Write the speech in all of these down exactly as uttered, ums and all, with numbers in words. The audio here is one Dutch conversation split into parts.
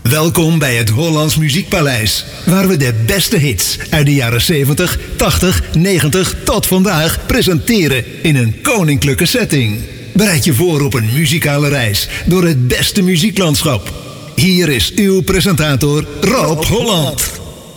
Welkom bij het Hollands Muziekpaleis, waar we de beste hits uit de jaren zeventig, tachtig, negentig tot vandaag presenteren in een koninklijke setting. Bereid je voor op een muzikale reis door het beste muzieklandschap. Hier is uw presentator Rob Holland.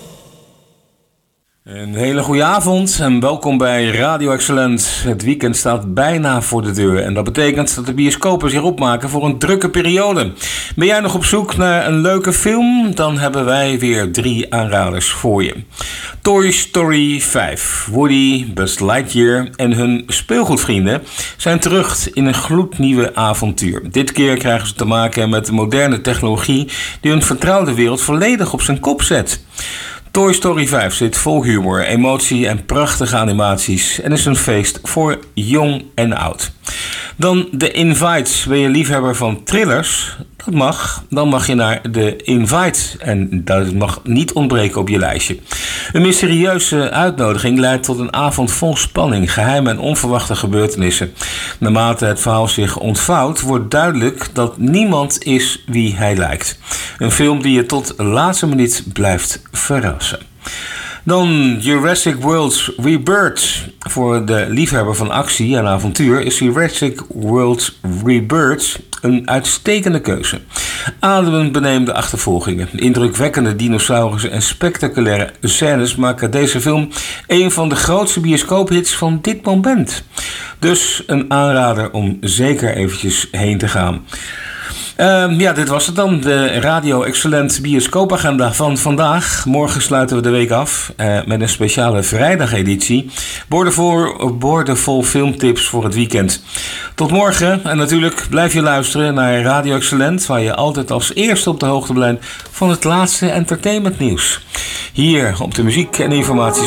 Een hele goede avond en welkom bij Radio Excellent. Het weekend staat bijna voor de deur en dat betekent dat de bioscopen zich opmaken voor een drukke periode. Ben jij nog op zoek naar een leuke film? Dan hebben wij weer drie aanraders voor je. Toy Story vijf. Woody, Buzz Lightyear en hun speelgoedvrienden zijn terug in een gloednieuwe avontuur. Dit keer krijgen ze te maken met de moderne technologie die hun vertrouwde wereld volledig op zijn kop zet. Toy Story vijf zit vol humor, emotie en prachtige animaties en is een feest voor jong en oud. Dan The Invite. Ben je liefhebber van thrillers? Dat mag. Dan mag je naar The Invite en dat mag niet ontbreken op je lijstje. Een mysterieuze uitnodiging leidt tot een avond vol spanning, geheime en onverwachte gebeurtenissen. Naarmate het verhaal zich ontvouwt, wordt duidelijk dat niemand is wie hij lijkt. Een film die je tot de laatste minuut blijft verrassen. Dan Jurassic World Rebirth. Voor de liefhebber van actie en avontuur is Jurassic World Rebirth een uitstekende keuze. Adembenemende achtervolgingen, indrukwekkende dinosaurussen en spectaculaire scènes maken deze film een van de grootste bioscoophits van dit moment. Dus een aanrader om zeker eventjes heen te gaan. Uh, ja, dit was het dan. De Radio Excellent bioscoopagenda van vandaag. Morgen sluiten we de week af uh, met een speciale vrijdageditie. Boordevol, boordevol filmtips voor het weekend. Tot morgen. En natuurlijk blijf je luisteren naar Radio Excellent, waar je altijd als eerste op de hoogte blijft van het laatste entertainmentnieuws. Hier op de muziek- en informatie